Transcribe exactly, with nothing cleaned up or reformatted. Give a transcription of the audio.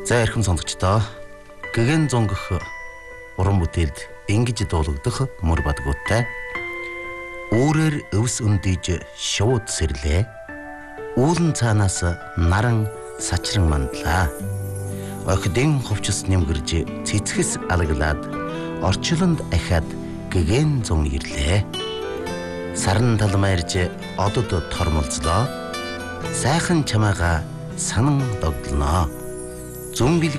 За эрхэм сонсогчдоо гэгэн зөнгөх уран бүтээлд ингэж дуулагдах мөр бадгуудтай өөрөөр өвс өндийж шууд сэрлээ үүлэн цаанаас наран сачран мандлаа охидын хувцас нэмгэрж цэцгэс алаглаад орчлонд ахаад гэгэн зун ирлээ саран талмайрж одод тормолцлоо сайхан чамаага санан догдлоо зүн